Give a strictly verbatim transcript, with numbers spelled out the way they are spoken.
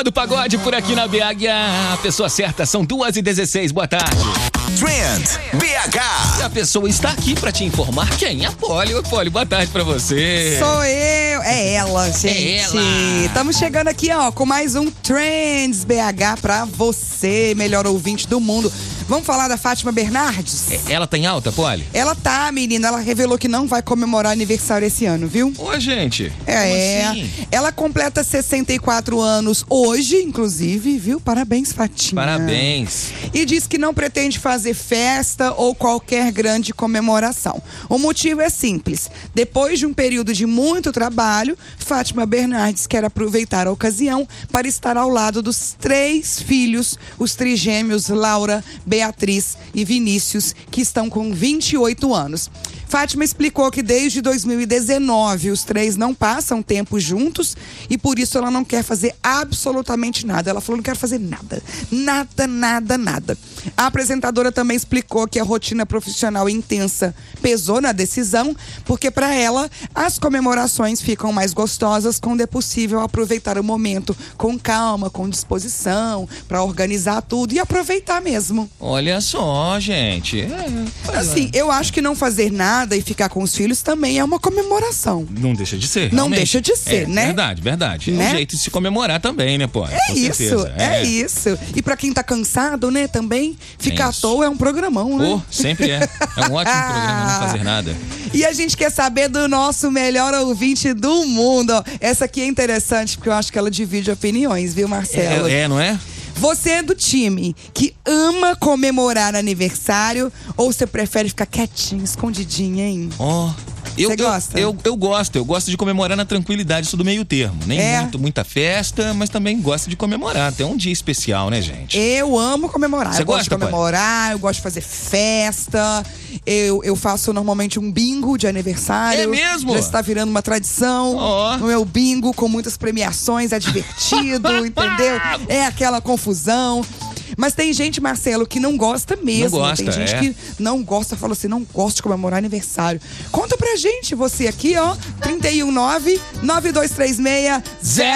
Turma do Pagode por aqui na B H. A pessoa certa são duas e dezesseis. Boa tarde. Trend B H. E a pessoa está aqui pra te informar quem é a Polly. Ô, Polly, boa tarde pra você. Sou eu, é ela, gente. É ela. Estamos chegando aqui, ó, com mais um Trends B H pra você, melhor ouvinte do mundo. Vamos falar da Fátima Bernardes? É, ela tá em alta, Polly? Ela tá, menina, ela revelou que não vai comemorar aniversário esse ano, viu? Ô, gente. É, Como assim? Ela completa sessenta e quatro anos hoje, inclusive, viu? Parabéns, Fatinha. Parabéns. E diz que não pretende fazer festa ou qualquer grande comemoração. O motivo é simples. Depois de um período de muito trabalho, Fátima Bernardes quer aproveitar a ocasião para estar ao lado dos três filhos, os trigêmeos Laura, Beatriz e Vinícius, que estão com vinte e oito anos. Fátima explicou que desde dois mil e dezenove os três não passam tempo juntos e por isso ela não quer fazer absolutamente nada. Ela falou: não quero fazer nada, nada, nada, nada. A apresentadora também explicou que a rotina profissional intensa pesou na decisão, porque para ela as comemorações ficam mais gostosas quando é possível aproveitar o momento com calma, com disposição, para organizar tudo e aproveitar mesmo. Olha só, gente. É, Assim, eu acho que não fazer nada e ficar com os filhos também é uma comemoração. Não deixa de ser. Não realmente. deixa de ser, é, né? Verdade, verdade. É Né? um jeito de se comemorar também, né, Polly? É Com isso, certeza. é. isso. E pra quem tá cansado, né, também, ficar à isso. toa é um programão, né? Oh, sempre é. É um ótimo programa não fazer nada. E a gente quer saber do nosso melhor ouvinte do mundo. Ó, essa aqui é interessante, porque eu acho que ela divide opiniões, viu, Marcelo? É, é, não é? Você é do time que ama comemorar aniversário ou você prefere ficar quietinho, escondidinho, hein? Ó. Eu, Você gosta? Eu, eu, eu gosto, eu gosto de comemorar na tranquilidade, isso do meio termo. Nem É. muito, muita festa, mas também gosto de comemorar. Tem um dia especial, né, gente? Eu amo comemorar. Você eu gosto de gosta, Polly? comemorar, eu gosto de fazer festa. Eu, eu faço normalmente um bingo de aniversário. É mesmo? Já está virando uma tradição. Ó. O meu bingo com muitas premiações, é divertido, entendeu? É aquela confusão. Mas tem gente, Marcelo, que não gosta mesmo. Não gosta, tem gente é. que não gosta, fala assim, não gosta de comemorar aniversário. Conta pra gente, você aqui, ó, trinta e um nove, nove dois três seis, zero